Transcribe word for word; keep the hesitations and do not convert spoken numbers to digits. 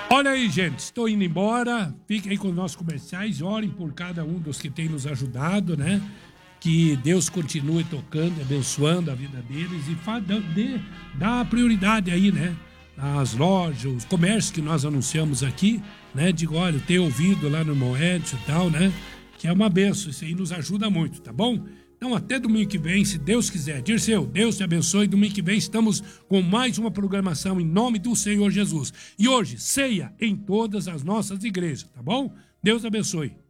Olha aí, gente, estou indo embora. Fiquem aí com os nossos comerciais, orem por cada um dos que tem nos ajudado, né? Que Deus continue tocando, abençoando a vida deles e fa- dê, dê- dá prioridade aí, né? As lojas, os comércios que nós anunciamos aqui, né? Digo, olha, eu tenho ouvido lá no Moed e tal, né? Que é uma benção, isso aí nos ajuda muito, tá bom? Então, até domingo que vem, se Deus quiser. Dirceu, Deus te abençoe. Domingo que vem estamos com mais uma programação em nome do Senhor Jesus. E hoje, ceia em todas as nossas igrejas, tá bom? Deus abençoe.